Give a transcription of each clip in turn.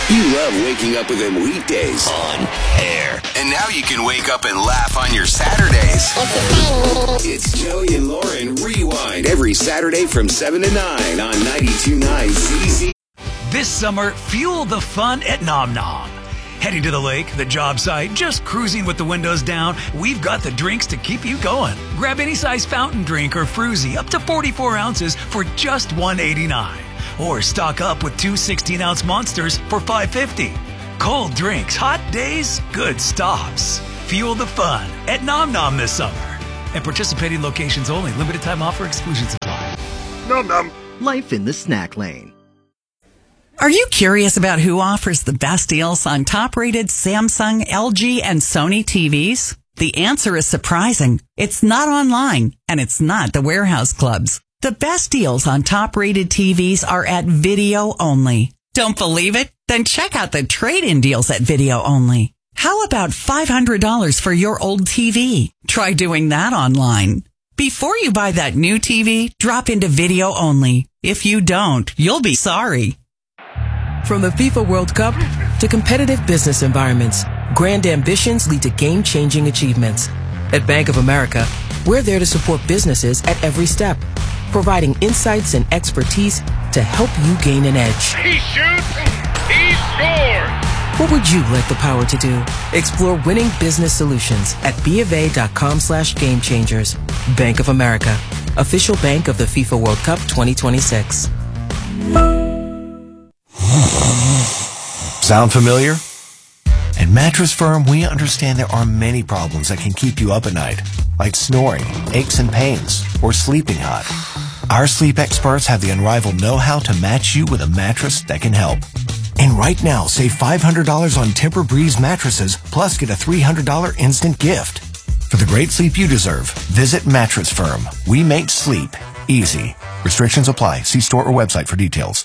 You love waking up with them weekdays on air. And now you can wake up and laugh on your Saturdays. It's Joey and Lauren Rewind every Saturday from 7 to 9 on 92.9 ZZ. This summer, fuel the fun at Nom Nom. Heading to the lake, the job site, just cruising with the windows down, we've got the drinks to keep you going. Grab any size fountain drink or fruzy up to 44 ounces for just $1.89. Or stock up with two 16-ounce monsters for $5.50. Cold drinks, hot days, good stops. Fuel the fun at Nom Nom this summer. And participating locations only. Limited time offer, exclusions apply. Nom Nom. Life in the snack lane. Are you curious about who offers the best deals on top-rated Samsung, LG, and Sony TVs? The answer is surprising. It's not online, and it's not the warehouse clubs. The best deals on top-rated TVs are at Video Only. Don't believe it? Then check out the trade-in deals at Video Only. How about $500 for your old TV? Try doing that online. Before you buy that new TV, drop into Video Only. If you don't, you'll be sorry. From the FIFA World Cup to competitive business environments, grand ambitions lead to game-changing achievements. At Bank of America, we're there to support businesses at every step, providing insights and expertise to help you gain an edge. He shoots, he scores! What would you like the power to do? Explore winning business solutions at BofA.com/gamechangers. Bank of America, official bank of the FIFA World Cup 2026. Sound familiar? At Mattress Firm, we understand there are many problems that can keep you up at night, like snoring, aches and pains, or sleeping hot. Our sleep experts have the unrivaled know-how to match you with a mattress that can help. And right now, save $500 on Tempur-Breeze mattresses, plus get a $300 instant gift. For the great sleep you deserve, visit Mattress Firm. We make sleep easy. Restrictions apply. See store or website for details.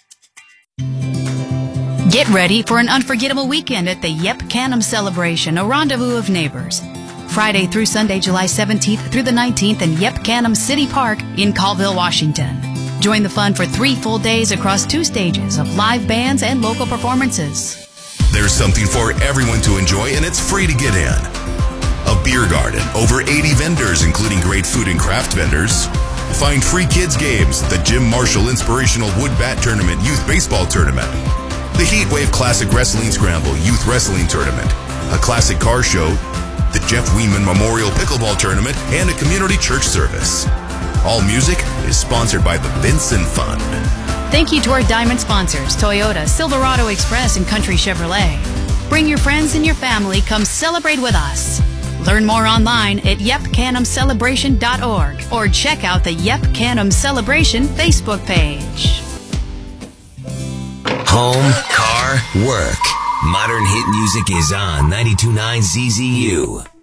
Get ready for an unforgettable weekend at the Yep Canham Celebration, a rendezvous of neighbors. Friday through Sunday, July 17th through the 19th in Yep Canham City Park in Colville, Washington. Join the fun for 3 full days across 2 stages of live bands and local performances. There's something for everyone to enjoy, and it's free to get in. A beer garden, over 80 vendors, including great food and craft vendors. Find free kids games, the Jim Marshall Inspirational Wood Bat Tournament Youth Baseball Tournament, the Heatwave Classic Wrestling Scramble Youth Wrestling Tournament, a classic car show, the Jeff Weeman Memorial Pickleball Tournament, and a community church service. All music is sponsored by the Benson Fund. Thank you to our diamond sponsors, Toyota, Silverado Express, and Country Chevrolet. Bring your friends and your family. Come celebrate with us. Learn more online at yepcanhamcelebration.org or check out the Yep Canham Celebration Facebook page. Home, car, work. Modern hit music is on 92.9 ZZU.